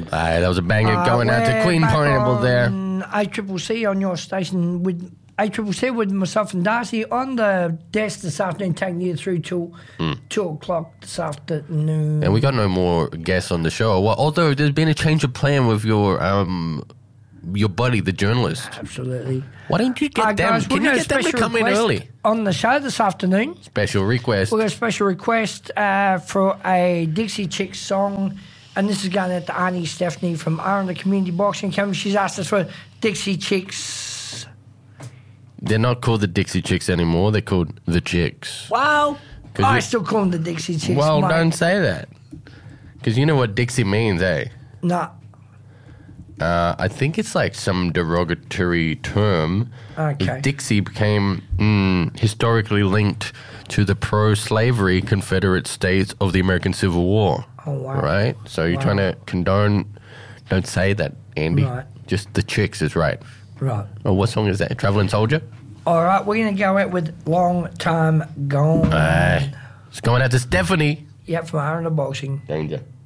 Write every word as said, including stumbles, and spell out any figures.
Aye, that was a banger Uh, going out to we're Queen back Pineapple there. on A Triple C on your station with A Triple C with myself and Darcy on the desk this afternoon, taking you through till Mm. two o'clock this afternoon. And we got no more guests on the show. Well, although there's been a change of plan with your um your buddy, the journalist. Absolutely. Why don't you get Uh, them? guys, Can we've you got a get them to special come in request early? on the show this afternoon. Special request. We've got a special request uh, for a Dixie Chicks song, and this is going out to Arnie Stephanie from R and the Community Boxing Academy. She's asked us for Dixie Chicks. They're not called the Dixie Chicks anymore. They're called the Chicks. Wow. 'Cause I you- still call them the Dixie Chicks. Well, mate. don't say that. Because you know what Dixie means, eh? No. Uh, I think it's like some derogatory term. Okay. Dixie became mm, historically linked to the pro-slavery Confederate States of the American Civil War. Oh, wow. Right? So you're Wow. trying to condone... Don't say that, Andy. Right. Just the Chicks is right. Right. Oh, what song is that? Traveling Soldier? All right, we're going to go out with Long Time Gone. Aye. It's going out to Stephanie. Yep, from R and the Boxing. Danger.